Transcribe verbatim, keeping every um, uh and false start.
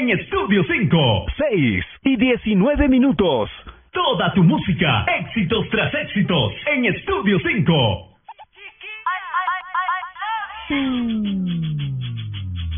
en Estudio cinco. seis y diecinueve minutos. Toda tu música, éxitos tras éxitos, en Estudio cinco. Hmm.